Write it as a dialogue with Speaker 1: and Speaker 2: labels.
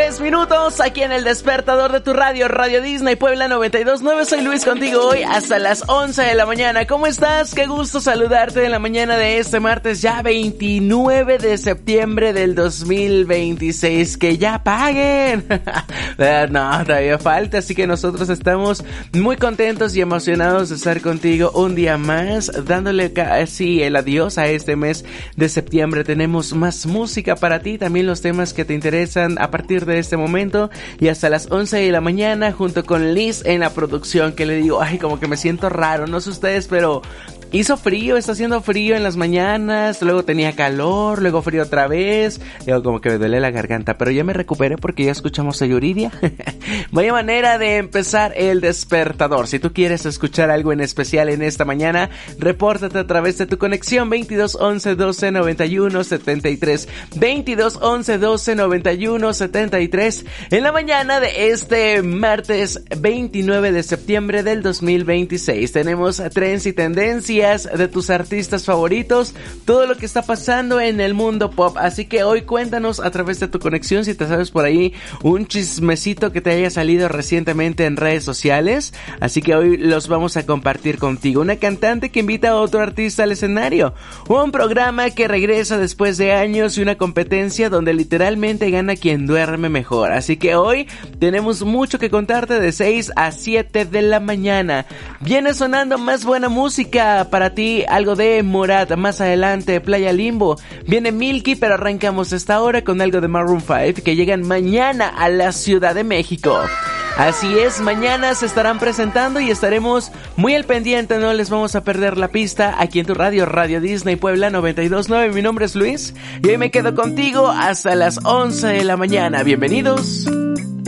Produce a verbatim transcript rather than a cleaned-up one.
Speaker 1: tres minutos aquí en el despertador de tu radio, Radio Disney Puebla noventa y dos punto nueve. Soy Luis contigo hoy hasta las once de la mañana. ¿Cómo estás? Qué gusto saludarte en la mañana de este martes ya veintinueve de septiembre del dos mil veintiséis. ¡Que ya paguen! No, todavía falta, así que nosotros estamos muy contentos y emocionados de estar contigo un día más, dándole casi el adiós a este mes de septiembre. Tenemos más música para ti, también los temas que te interesan a partir de este momento y hasta las once de la mañana junto con Liz en la producción, que le digo, ay, como que me siento raro, no sé ustedes, pero hizo frío, está haciendo frío en las mañanas, luego tenía calor, luego frío otra vez, luego como que me duele la garganta, pero ya me recuperé porque ya escuchamos a Yuridia. Vaya manera de empezar el despertador. Si tú quieres escuchar algo en especial en esta mañana, repórtate a través de tu conexión veintidós once doce noventa y uno setenta y tres, veintidós once doce noventa y uno setenta y tres, en la mañana de este martes veintinueve de septiembre del dos mil veintiséis. Tenemos trends y tendencias de tus artistas favoritos, todo lo que está pasando en el mundo pop, así que hoy cuéntanos a través de tu conexión si te sabes por ahí un chismecito que te haya salido recientemente en redes sociales, así que hoy los vamos a compartir contigo. Una cantante que invita a otro artista al escenario, un programa que regresa después de años y una competencia donde literalmente gana quien duerme mejor, así que hoy tenemos mucho que contarte de seis a siete de la mañana. Viene sonando más buena música para ti, algo de Morat, más adelante Playa Limbo, viene Milky, pero arrancamos esta hora con algo de Maroon cinco que llegan mañana a la Ciudad de México. Así es, mañana se estarán presentando y estaremos muy al pendiente, no les vamos a perder la pista aquí en tu radio, Radio Disney Puebla noventa y dos punto nueve. Mi nombre es Luis y hoy me quedo contigo hasta las once de la mañana. Bienvenidos.